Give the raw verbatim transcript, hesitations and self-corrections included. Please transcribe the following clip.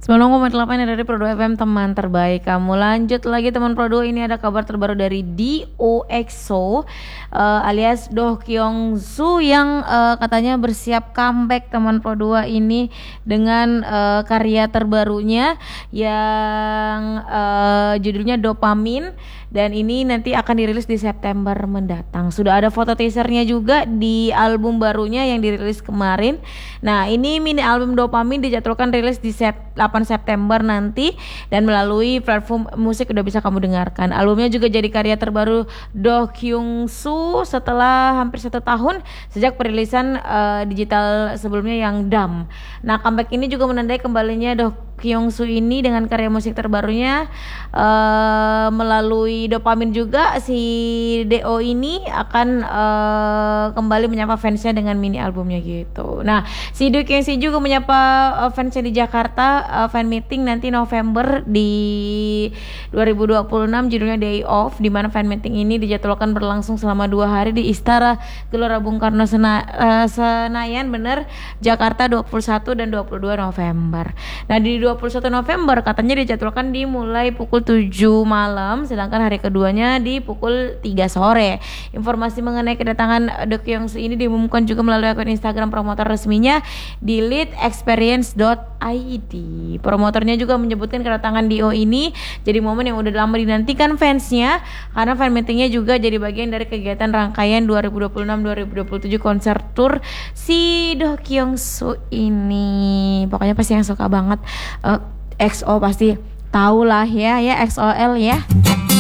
sembilan puluh koma delapan dari Pro dua F M, teman terbaik kamu. Lanjut lagi teman Pro dua, ini ada kabar terbaru dari D O X O uh, alias Do Kyung Soo yang uh, katanya bersiap comeback teman Pro dua ini dengan uh, karya terbarunya yang uh, judulnya Dopamin, dan ini nanti akan dirilis di September mendatang. Sudah ada foto teasernya juga di album barunya yang dirilis kemarin. Nah, ini mini album Dopamin dijadwalkan rilis di delapan September nanti, dan melalui platform musik udah bisa kamu dengarkan. Albumnya juga jadi karya terbaru Do Kyung Soo setelah hampir satu tahun sejak perilisan uh, digital sebelumnya yang Dam. Nah, comeback ini juga menandai kembalinya Do Kyung Soo ini dengan karya musik terbarunya uh, melalui Dopamin. Juga si D O ini akan uh, kembali menyapa fansnya dengan mini albumnya gitu. Nah, si Do Kyung Soo juga menyapa uh, fansnya di Jakarta, uh, fan meeting nanti November di dua ribu dua puluh enam, judulnya Day Off, di mana fan meeting ini dijadwalkan berlangsung selama dua hari di Istana Gelora Bung Karno Sena, uh, Senayan bener Jakarta dua puluh satu dan dua puluh dua November. Nah, di dua puluh satu November katanya dijadwalkan dimulai pukul tujuh malam, sedangkan hari keduanya di pukul tiga sore. Informasi mengenai kedatangan Do Kyung Soo ini diumumkan juga melalui akun Instagram promotor resminya di lead experience dot i d. Promotornya juga menyebutkan kedatangan D O ini jadi momen yang udah lama dinantikan fansnya, karena fan meetingnya juga jadi bagian dari kegiatan rangkaian dua ribu dua puluh enam dua ribu dua puluh tujuh konser tour si Do Kyung Soo ini. Pokoknya pasti yang suka banget uh, X O pasti tahu lah ya, ya X O L ya.